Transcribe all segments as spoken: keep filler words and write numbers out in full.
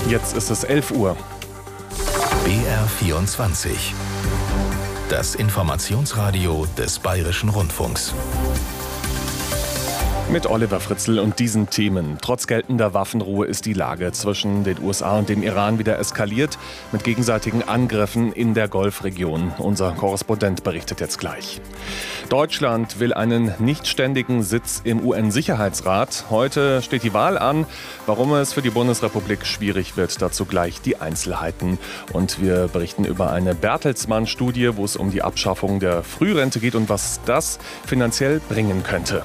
Jetzt ist es elf Uhr. B R vierundzwanzig. Das Informationsradio des Bayerischen Rundfunks. Mit Oliver Fritzl und diesen Themen. Trotz geltender Waffenruhe ist die Lage zwischen den U S A und dem Iran wieder eskaliert, mit gegenseitigen Angriffen in der Golfregion. Unser Korrespondent berichtet jetzt gleich. Deutschland will einen nichtständigen Sitz im U N-Sicherheitsrat. Heute steht die Wahl an. Warum es für die Bundesrepublik schwierig wird, dazu gleich die Einzelheiten. Und wir berichten über eine Bertelsmann-Studie, wo es um die Abschaffung der Frührente geht und was das finanziell bringen könnte.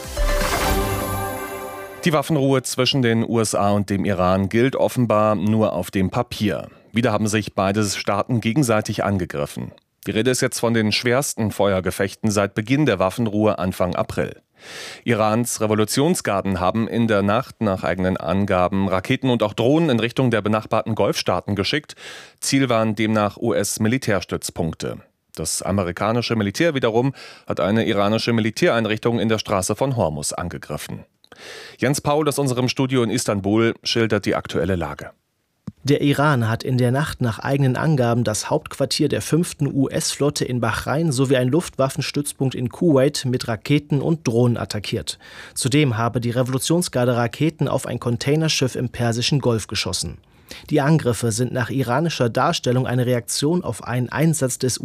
Die Waffenruhe zwischen den U S A und dem Iran gilt offenbar nur auf dem Papier. Wieder haben sich beide Staaten gegenseitig angegriffen. Die Rede ist jetzt von den schwersten Feuergefechten seit Beginn der Waffenruhe Anfang April. Irans Revolutionsgarden haben in der Nacht nach eigenen Angaben Raketen und auch Drohnen in Richtung der benachbarten Golfstaaten geschickt. Ziel waren demnach U S-Militärstützpunkte. Das amerikanische Militär wiederum hat eine iranische Militäreinrichtung in der Straße von Hormuz angegriffen. Jens Paul aus unserem Studio in Istanbul schildert die aktuelle Lage. Der Iran hat in der Nacht nach eigenen Angaben das Hauptquartier der fünften U S-Flotte in Bahrain sowie einen Luftwaffenstützpunkt in Kuwait mit Raketen und Drohnen attackiert. Zudem habe die Revolutionsgarde Raketen auf ein Containerschiff im Persischen Golf geschossen. Die Angriffe sind nach iranischer Darstellung eine Reaktion auf einen Einsatz des